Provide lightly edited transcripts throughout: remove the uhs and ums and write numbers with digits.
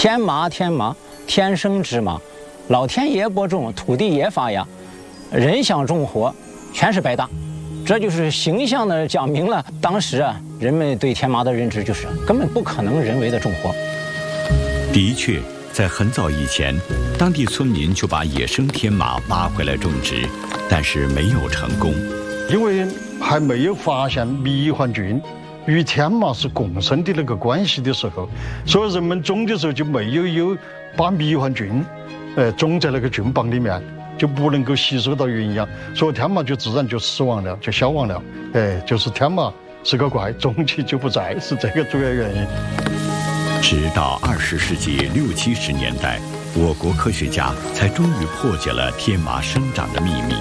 天麻，天生之麻，老天爷播种，土地爷发芽，人想种活，全是白搭。这就是形象地讲明了当时人们对天麻的认知，就是根本不可能人为的种活。 的确，在很早以前，当地村民就把野生天麻挖回来种植，但是没有成功， 因为还没有发现迷环菌与天麻是共生的那个关系的时候，所以人们种的时候就没有把迷环菌种在那个菌棒里面，就不能够吸收到营养，所以天麻就自然就死亡了，就消亡了。就是天麻是个怪，种起就不在，是这个主要原因。 直到20世纪60、70年代，我国科学家才终于破解了天麻生长的秘密。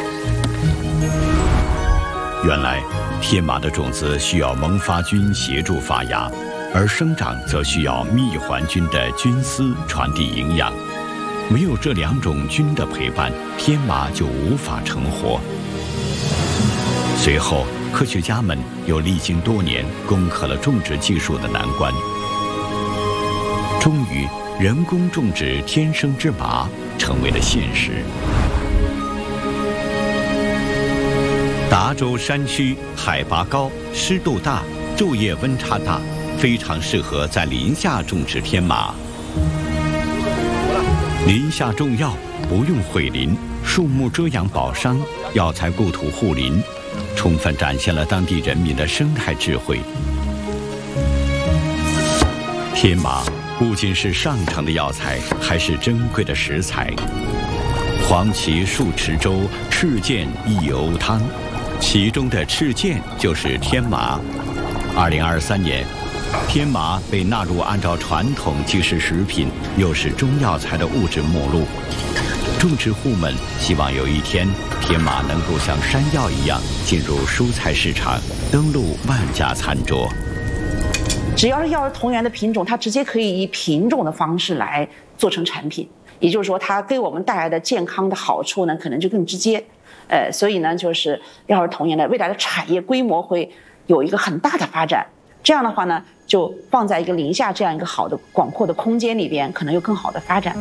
原来，天麻的种子需要萌发菌协助发芽，而生长则需要蜜环菌的菌丝传递营养。没有这2种菌的陪伴，天麻就无法成活。随后，科学家们又历经多年，攻克了种植技术的难关。终于，人工种植天生之麻成为了现实。达州山区海拔高、湿度大、昼夜温差大，非常适合在林下种植天麻。林下种药不用毁林，树木遮阳保墒，药材故土护林，充分展现了当地人民的生态智慧。天麻不仅是上乘的药材，还是珍贵的食材。黄芪数池粥，赤箭一油汤，其中的赤箭就是天麻。2023年，天麻被纳入按照传统即食食品又是中药材的物质目录。种植户们希望有一天，天麻能够像山药一样进入蔬菜市场，登陆万家餐桌。 只要是药食同源的品种，它直接可以以品种的方式来做成产品，也就是说，它给我们带来的健康的好处呢，可能就更直接。所以呢，就是药食同源的未来的产业规模会有一个很大的发展。这样的话呢，就放在一个林下这样一个好的广阔的空间里边，可能有更好的发展。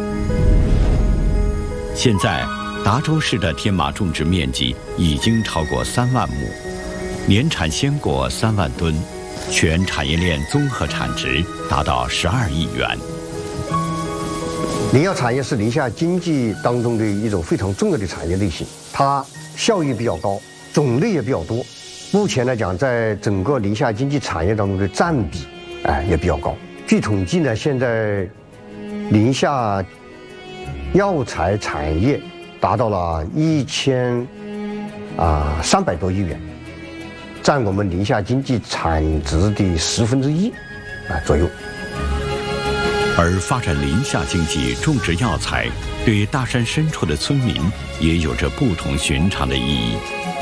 现在，达州市的天麻种植面积已经超过3万亩，年产鲜果3万吨。全产业链综合产值达到12亿元。 林药产业是林下经济当中的一种非常重要的产业类型，它效益比较高，种类也比较多。目前来讲，在整个林下经济产业当中的占比，也比较高。据统计呢，现在林下药材产业达到了1300多亿元。占我们林下经济产值的1/10左右。 而发展林下经济、种植药材，对大山深处的村民也有着不同寻常的意义。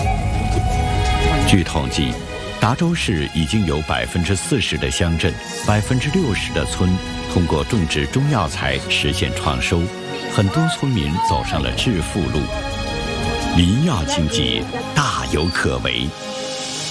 据统计，达州市已经有40%的乡镇、60%的村通过种植中药材实现创收，很多村民走上了致富路。林药经济大有可为。